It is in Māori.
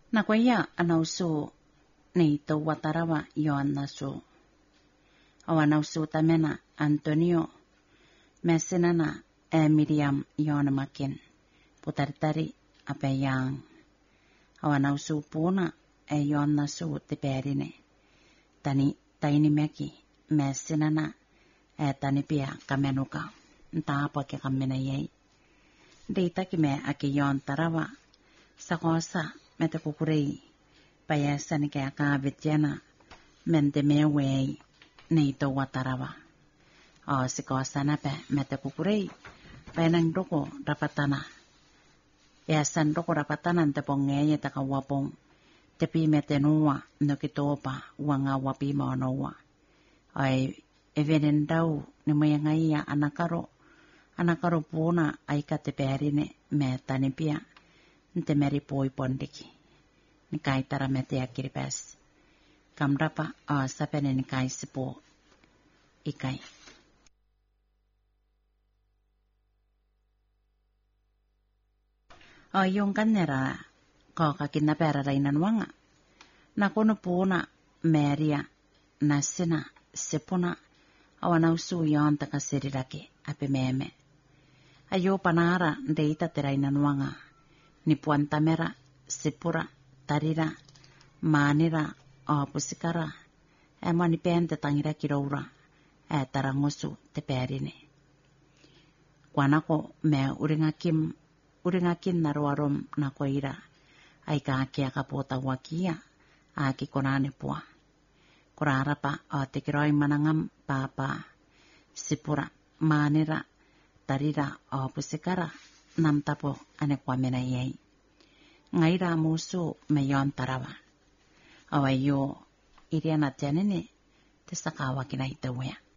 Nakwaya anausu ni to watarawa yoannasu. Awanausu tamena Antonio mesinana Miriam yonamakin putaritari apayang. Awanausu puna yoannasu tiperine. Tani taini meki mesinana tani pia kamenuka. Ntapa ke kamena yei. Dita kime aki yontarawa sakosa mete kukurei payasani ke akavitjana mente mewei neito watarawa. O sikosa nape mete kukurei payanang doko rapatana. Yasan doko rapatana nte pongeye takawapong tepi mete nuwa nukitopa wanga wapi maonowa. Ay evenendau ni mayangaya anakaro puna aika teperine me tanipia nte meri poi pondiki. Nikai tara mete akiripes. Kamrapa sapene nikai sipo ikai. Yung kanera ko kakinapera rainan wanga. Nakono puna meria nasina sipuna awanausu yon takasirirake ape meme. Ayo panara ndeita terainan wanga. Ni puantamera sipura tarira manira pusikara mani pente tangira kiroura tarangosu teperine. Kwanako me uringakin naruarom nakoira aika akia kapota wakia aki konane pua. Kurarapa tekiroi manangam papa sipura manira tarira pusikara nam tapo ane kwa mena yei. Ngaira musu meyon tarawa. Awayo iriana tianene tesakawa kina itawea.